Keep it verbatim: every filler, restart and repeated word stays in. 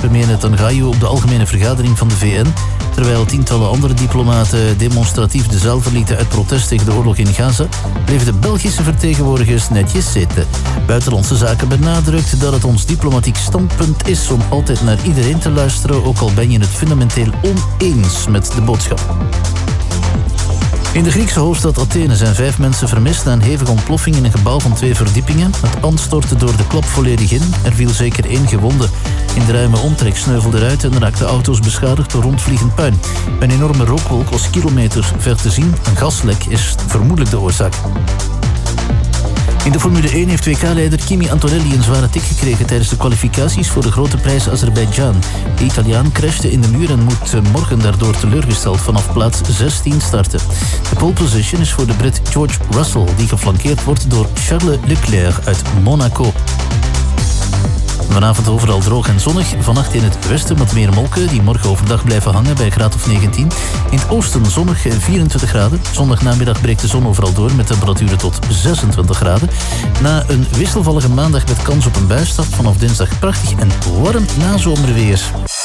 premier Netanyahu op de algemene vergadering van de V N, terwijl tientallen andere diplomaten demonstratief de zaal verlieten uit protest tegen de oorlog in Gaza, bleven de Belgische vertegenwoordigers netjes zitten. Buitenlandse Zaken benadrukt dat het ons diplomatiek standpunt is om altijd naar iedereen te luisteren, ook al ben je het fundamenteel oneens met de boodschap. In de Griekse hoofdstad Athene zijn vijf mensen vermist na een hevige ontploffing in een gebouw van twee verdiepingen. Het pand stortte door de klap volledig in. Er viel zeker één gewonde. In de ruime omtrek sneuvelde eruit en raakten auto's beschadigd door rondvliegend puin. Een enorme rookwolk was kilometers ver te zien. Een gaslek is vermoedelijk de oorzaak. In de Formule één heeft W K-leider Kimi Antonelli een zware tik gekregen tijdens de kwalificaties voor de grote prijs Azerbeidzjan. De Italiaan crashte in de muur en moet morgen daardoor teleurgesteld vanaf plaats zestien starten. De pole position is voor de Brit George Russell, die geflankeerd wordt door Charles Leclerc uit Monaco. Vanavond overal droog en zonnig. Vannacht in het westen wat meer wolken die morgen overdag blijven hangen bij een graad of negentien. In het oosten zonnig vierentwintig graden. Zondagnamiddag breekt de zon overal door met temperaturen tot zesentwintig graden. Na een wisselvallige maandag met kans op een bui start vanaf dinsdag prachtig en warm nazomerweer.